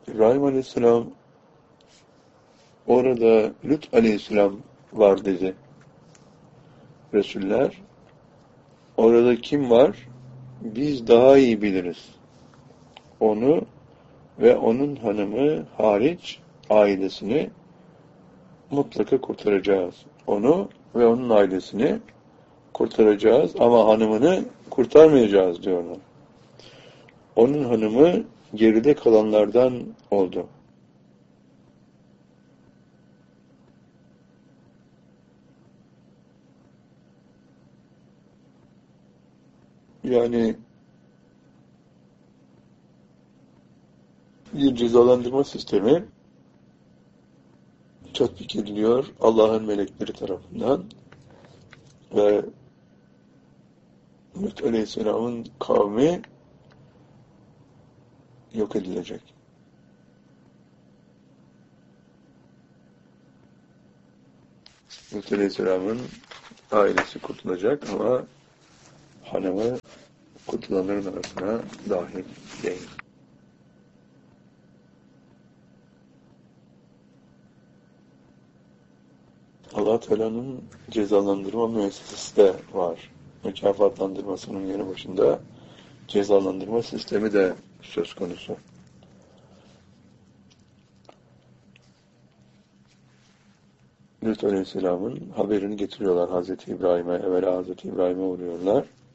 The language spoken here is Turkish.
İbrahim Aleyhisselam orada Lut Aleyhisselam var dedi. Resuller orada kim var? Biz daha iyi biliriz. Onu ve onun hanımı hariç ailesini mutlaka kurtaracağız. Onu ve onun ailesini kurtaracağız ama hanımını kurtarmayacağız diyorlar. Onun hanımı geride kalanlardan oldu. Yani bir cezalandırma sistemi tatbik ediliyor Allah'ın melekleri tarafından ve Lut Aleyhisselam'ın kavmi yok edilecek. Lut Aleyhisselam'ın ailesi kurtulacak ama hanımı kurtulanların arasına dahil değil. Allah Teala'nın cezalandırma müessesesi de var. Mükafatlandırmasının yanı başında cezalandırma sistemi de söz konusu. Lut Aleyhisselam'ın haberini getiriyorlar Hazreti İbrahim'e, evvela Hazreti İbrahim'e uğruyorlar.